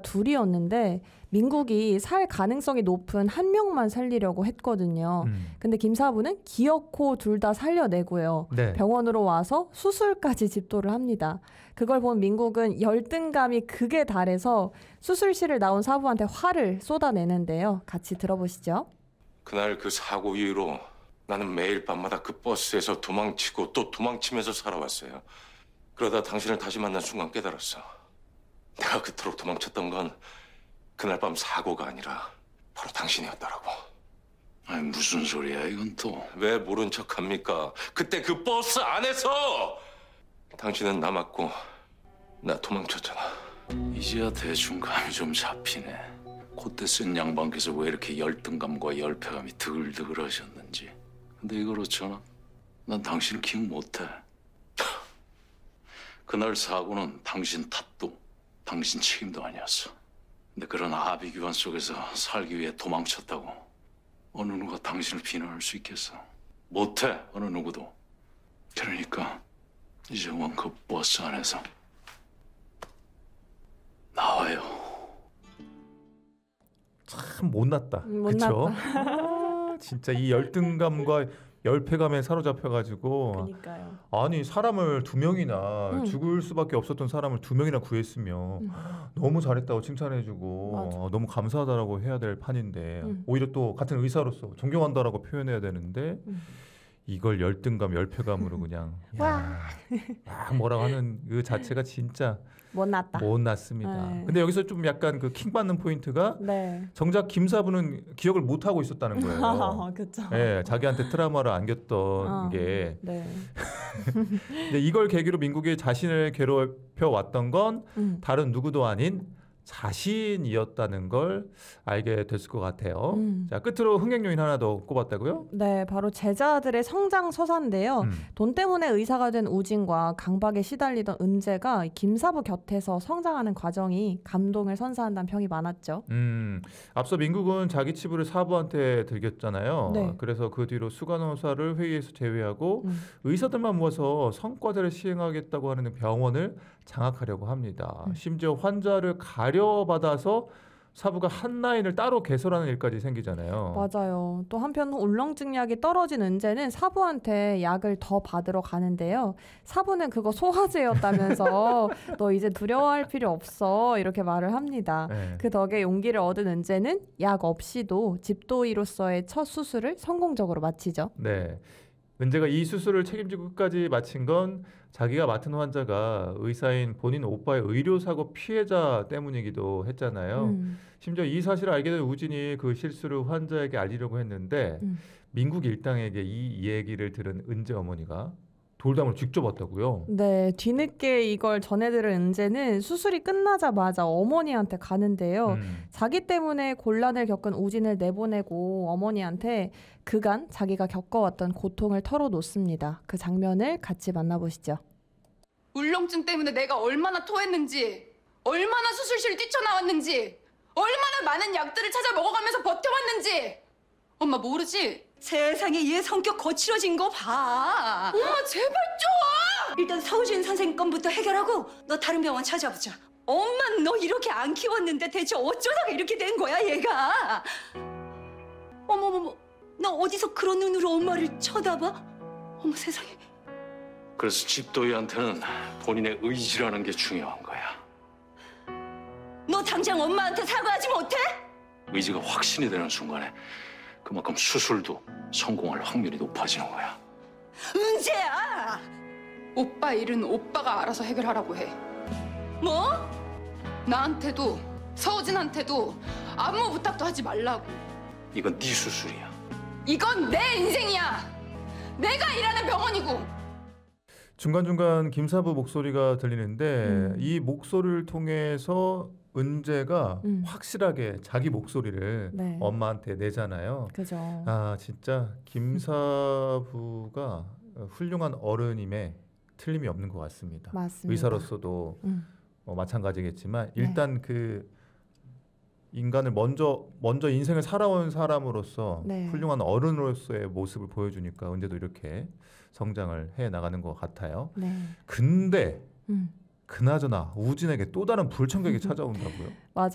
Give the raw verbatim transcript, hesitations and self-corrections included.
둘이었는데 민국이 살 가능성이 높은 한 명만 살리려고 했거든요. 음. 근데 김사부는 기어코 둘 다 살려내고요. 네. 병원으로 와서 수술까지 집도를 합니다. 그걸 본 민국은 열등감이 극에 달해서 수술실을 나온 사부한테 화를 쏟아내는데요. 같이 들어보시죠. 그날 그 사고 이후로 나는 매일 밤마다 그 버스에서 도망치고 또 도망치면서 살아왔어요. 그러다 당신을 다시 만난 순간 깨달았어. 내가 그토록 도망쳤던 건 그날 밤 사고가 아니라 바로 당신이었더라고. 아니 무슨 소리야 이건 또. 왜 모른 척합니까? 그때 그 버스 안에서 당신은 나 맞고 나 도망쳤잖아. 이제야 대충 감이 좀 잡히네. 그때 쓴 양반께서 왜 이렇게 열등감과 열패감이 드글드글 하셨는지. 근데 이거 그렇잖아. 난 당신 기억 못해. 그날 사고는 당신 탓도 당신 책임도 아니었어. 근데 그런 아비규환 속에서 살기 위해 도망쳤다고 어느 누가 당신을 비난할 수 있겠어? 못해, 어느 누구도. 그러니까 이제 원 그 버스 안에서 나와요. 참 못났다. 음, 그쵸? 못났다. 아, 진짜 이 열등감과 열패감에 사로잡혀가지고 그러니까요. 아니 사람을 두 명이나 음. 죽을 수밖에 없었던 사람을 두 명이나 구했으며 음. 너무 잘했다고 칭찬해주고 맞아. 어, 너무 감사하다라고 해야 될 판인데 음. 오히려 또 같은 의사로서 존경한다라고 표현해야 되는데 음. 이걸 열등감, 열패감으로 그냥 와. 야, 막 뭐라고 하는 그 자체가 진짜 못났다. 못났습니다. 네. 근데 여기서 좀 약간 그 킹 받는 포인트가 네. 정작 김사부는 기억을 못 하고 있었다는 거예요. 그렇죠. 예, 자기한테 트라우마를 안겼던 어, 게. 네. 근데 이걸 계기로 민국이 자신을 괴롭혀 왔던 건 음. 다른 누구도 아닌 자신이었다는 걸 알게 됐을 것 같아요. 음. 자, 끝으로 흥행 요인 하나 더 꼽았다고요? 네, 바로 제자들의 성장 서사인데요. 음. 돈 때문에 의사가 된 우진과 강박에 시달리던 은재가 김사부 곁에서 성장하는 과정이 감동을 선사한다는 평이 많았죠. 음, 앞서 민국은 자기 치부를 사부한테 들겼잖아요. 네. 그래서 그 뒤로 수간호사를 회의에서 제외하고 음. 의사들만 모아서 성과대를 시행하겠다고 하는 병원을 장악하려고 합니다. 음. 심지어 환자를 가려받아서 사부가 한 라인을 따로 개설하는 일까지 생기잖아요. 맞아요. 또 한편 울렁증 약이 떨어진 은재는 사부한테 약을 더 받으러 가는데요. 사부는 그거 소화제였다면서 너 이제 두려워할 필요 없어 이렇게 말을 합니다. 네. 그 덕에 용기를 얻은 은재는 약 없이도 집도의로서의 첫 수술을 성공적으로 마치죠. 네. 은재가 이 수술을 책임지고 끝까지 마친 건 자기가 맡은 환자가 의사인 본인 오빠의 의료사고 피해자 때문이기도 했잖아요. 음. 심지어 이 사실을 알게 된 우진이 그 실수를 환자에게 알리려고 했는데 음. 민국 일당에게 이 얘기를 들은 은재 어머니가 돌담을 직접 왔다고요. 네, 뒤늦게 이걸 전해들은 은재는 수술이 끝나자마자 어머니한테 가는데요. 음. 자기 때문에 곤란을 겪은 우진을 내보내고 어머니한테 그간 자기가 겪어왔던 고통을 털어놓습니다. 그 장면을 같이 만나보시죠. 울렁증 때문에 내가 얼마나 토했는지, 얼마나 수술실 뛰쳐나왔는지, 얼마나 많은 약들을 찾아 먹어가면서 버텨왔는지 엄마 모르지? 세상에 얘 성격 거칠어진 거 봐. 엄마 제발 좀! 일단 서우진 선생님 건부터 해결하고 너 다른 병원 찾아보자. 엄마 너 이렇게 안 키웠는데 대체 어쩌다가 이렇게 된 거야 얘가. 어머머머 너 어디서 그런 눈으로 엄마를 쳐다봐? 어머 세상에. 그래서 집도희한테는 본인의 의지라는 게 중요한 거야. 너 당장 엄마한테 사과하지 못해? 의지가 확신이 되는 순간에 그만큼 수술도 성공할 확률이 높아지는 거야. 은재야. 오빠 일은 오빠가 알아서 해결하라고 해. 뭐? 나한테도 서우진한테도 아무 부탁도 하지 말라고. 이건 네 수술이야. 이건 내 인생이야. 내가 일하는 병원이고. 중간중간 김사부 목소리가 들리는데 음. 이 목소리를 통해서 은재가 음. 확실하게 자기 목소리를 네. 엄마한테 내잖아요. 그죠. 아 진짜 김사부가 훌륭한 어른임에 틀림이 없는 것 같습니다. 맞습니다. 의사로서도 음. 어, 마찬가지겠지만 네. 일단 그 인간을 먼저 먼저 인생을 살아온 사람으로서 네. 훌륭한 어른으로서의 모습을 보여주니까 은재도 이렇게 성장을 해 나가는 것 같아요. 네. 근데 음. 그나저나 우진에게 또 다른 불청객이 찾아온다고요?